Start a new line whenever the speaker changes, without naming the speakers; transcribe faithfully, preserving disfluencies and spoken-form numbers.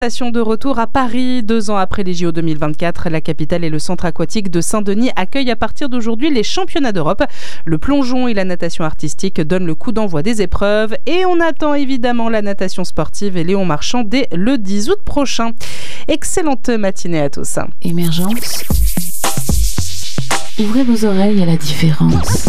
De retour à Paris, deux ans après les J O deux mille vingt-quatre, la capitale et le centre aquatique de Saint-Denis accueillent à partir d'aujourd'hui les championnats d'Europe. Le plongeon et la natation artistique donnent le coup d'envoi des épreuves et on attend évidemment la natation sportive et Léon Marchand dès le dix août prochain. Excellente matinée à tous.
Émergence. Ouvrez vos oreilles à la différence.